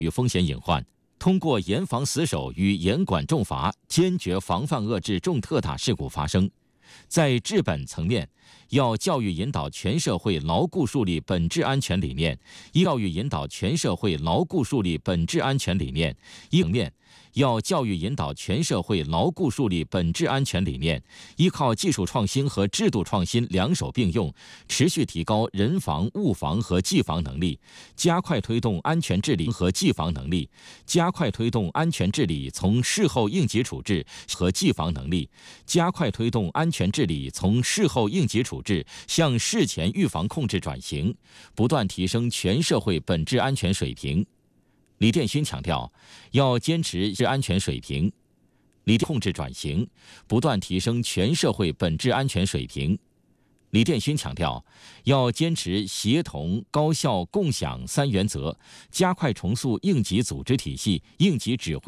与风险隐患。通过严防死守与严管重罚，坚决防范遏制重特大事故发生。在治本层面，要教育引导全社会牢固树立本质安全理念；教育引导全社会牢固树立本质安全理念。一层面，要教育引导全社会牢固树立本质安全理念，依靠技术创新和制度创新两手并用，持续提高人防、物防和技防能力，加快推动安全治理和技防能力，加快推动安全治理从事后应急处置和技防能力，加快推动安全治理从事后应急处置向事前预防控制转型，不断提升全社会本质安全水平。李殿勋强调，要坚持安全水平，控制转型，不断提升全社会本质安全水平。李殿勋强调，要坚持协同、高效、共享三原则，加快重塑应急组织体系、应急指挥。